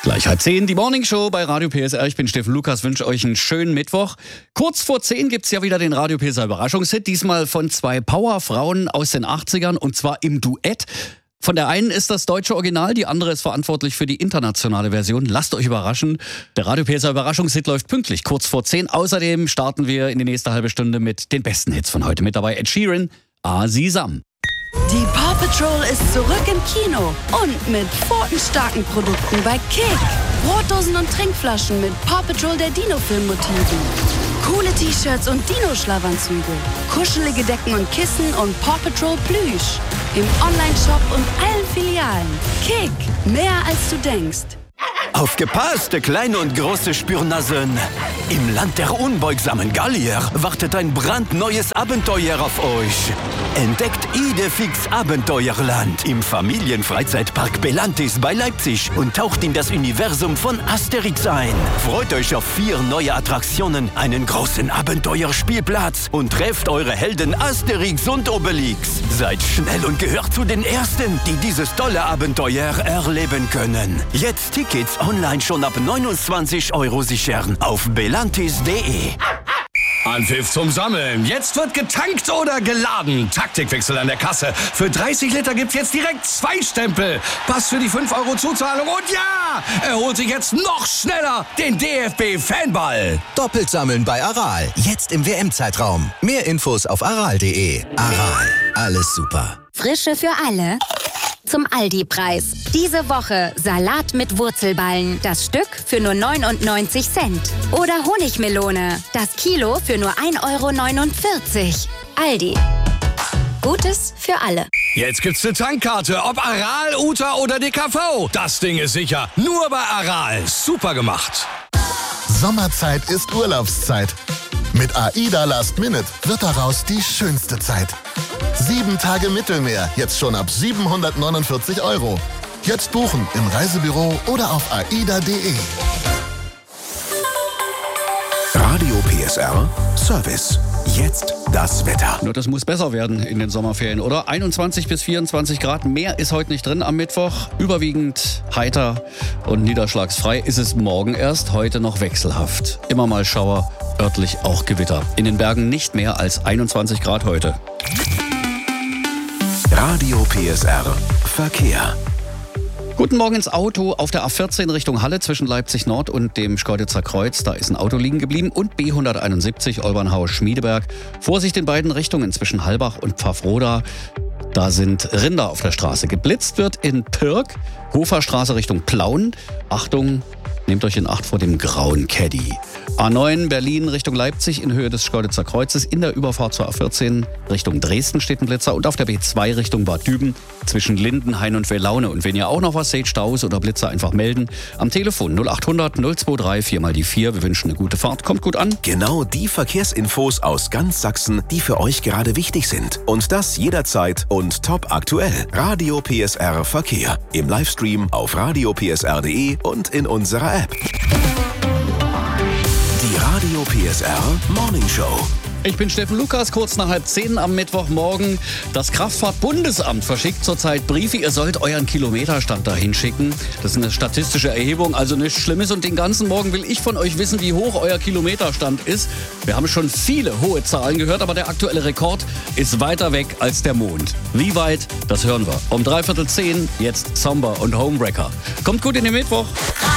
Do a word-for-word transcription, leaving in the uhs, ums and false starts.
Gleich halb zehn, die Morning Show bei Radio P S R. Ich bin Steffen Lukas, wünsche euch einen schönen Mittwoch. Kurz vor zehn gibt's ja wieder den Radio P S R Überraschungshit. Diesmal von zwei Powerfrauen aus den achtzigern und zwar im Duett. Von der einen ist das deutsche Original, die andere ist verantwortlich für die internationale Version. Lasst euch überraschen. Der Radio P S R Überraschungshit läuft pünktlich, kurz vor zehn. Außerdem starten wir in die nächste halbe Stunde mit den besten Hits von heute. Mit dabei Ed Sheeran, Asisam. Die Paw Patrol ist zurück im Kino und mit pfotenstarken Produkten bei Kick. Brotdosen und Trinkflaschen mit Paw Patrol der Dino-Film-Motiven. Coole T-Shirts und Dino-Schlafanzüge. Kuschelige Decken und Kissen und Paw Patrol Plüsch. Im Online-Shop und allen Filialen. Kick, mehr als du denkst. Aufgepasst, kleine und große Spürnasen. Im Land der unbeugsamen Gallier wartet ein brandneues Abenteuer auf euch. Entdeckt Idefix Abenteuerland im Familienfreizeitpark Belantis bei Leipzig und taucht in das Universum von Asterix ein. Freut euch auf vier neue Attraktionen, einen großen Abenteuerspielplatz und trefft eure Helden Asterix und Obelix. Seid schnell und gehört zu den Ersten, die dieses tolle Abenteuer erleben können. Jetzt Tickets online schon ab neunundzwanzig Euro sichern auf belantis punkt de. Anpfiff zum Sammeln. Jetzt wird getankt oder geladen. Taktikwechsel an der Kasse. Für dreißig Liter gibt's jetzt direkt zwei Stempel. Pass für die fünf Euro Zuzahlung. Und ja, er holt sich jetzt noch schneller den D F B-Fanball. Doppelt sammeln bei Aral. Jetzt im W M-Zeitraum. Mehr Infos auf aral punkt de. Aral. Alles super. Frische für alle. Zum Aldi-Preis. Diese Woche Salat mit Wurzelballen. Das Stück für nur neunundneunzig Cent. Oder Honigmelone. Das Kilo für nur ein Euro neunundvierzig. Aldi. Gutes für alle. Jetzt gibt's eine Tankkarte. Ob Aral, Uta oder D K V. Das Ding ist sicher. Nur bei Aral. Super gemacht. Sommerzeit ist Urlaubszeit. Mit AIDA Last Minute wird daraus die schönste Zeit. Sieben Tage Mittelmeer, jetzt schon ab siebenhundertneunundvierzig Euro. Jetzt buchen im Reisebüro oder auf aida punkt de. Radio P S R Service. Jetzt das Wetter. Nur das muss besser werden in den Sommerferien, oder? einundzwanzig bis vierundzwanzig Grad, mehr ist heute nicht drin am Mittwoch. Überwiegend heiter und niederschlagsfrei ist es morgen erst, heute noch wechselhaft. Immer mal Schauer, örtlich auch Gewitter. In den Bergen nicht mehr als einundzwanzig Grad heute. Radio P S R Verkehr. Guten Morgen ins Auto auf der A vierzehn Richtung Halle zwischen Leipzig Nord und dem Schkeuditzer Kreuz. Da ist ein Auto liegen geblieben. Und B hunderteinundsiebzig Olbernhau-Schmiedeberg. Vorsicht in beiden Richtungen zwischen Halbach und Pfaffroda. Da sind Rinder auf der Straße. Geblitzt wird in Pirk, Hoferstraße Richtung Plauen. Achtung, nehmt euch in Acht vor dem grauen Caddy. A neun Berlin Richtung Leipzig in Höhe des Schkeuditzer Kreuzes. In der Überfahrt zur A vierzehn Richtung Dresden steht ein Blitzer. Und auf der B zwei Richtung Bad Düben zwischen Lindenhain und Wellaune. Und wenn ihr auch noch was seht, Staus oder Blitzer, einfach melden. Am Telefon null achthundert null zweiundzwanzig vier mal die vier. Wir wünschen eine gute Fahrt. Kommt gut an. Genau die Verkehrsinfos aus ganz Sachsen, die für euch gerade wichtig sind. Und das jederzeit und top aktuell. Radio P S R Verkehr. Im Livestream auf radio p s r punkt de und in unserer App. Die Radio P S R Morning Show. Ich bin Steffen Lukas, kurz nach halb zehn am Mittwochmorgen. Das Kraftfahrtbundesamt verschickt zurzeit Briefe. Ihr sollt euren Kilometerstand dahin schicken. Das ist eine statistische Erhebung, also nichts Schlimmes. Und den ganzen Morgen will ich von euch wissen, wie hoch euer Kilometerstand ist. Wir haben schon viele hohe Zahlen gehört, aber der aktuelle Rekord ist weiter weg als der Mond. Wie weit, das hören wir. Um dreiviertel zehn, jetzt Somber und Homewrecker. Kommt gut in den Mittwoch.